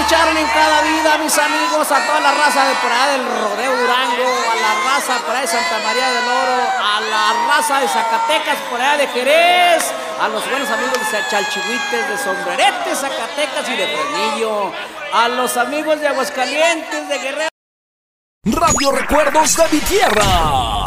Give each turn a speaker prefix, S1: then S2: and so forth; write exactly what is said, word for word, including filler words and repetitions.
S1: escucharon en cada vida, mis amigos, a toda la raza de por allá del Rodeo Durango, a la raza por allá de Santa María del Oro, a la raza de Zacatecas, por allá de Jerez, a los buenos amigos de Chalchihuites, de Sombreretes, Zacatecas y de Fresnillo, a los amigos de Aguascalientes, de Guerrero.
S2: Radio Recuerdos de mi tierra.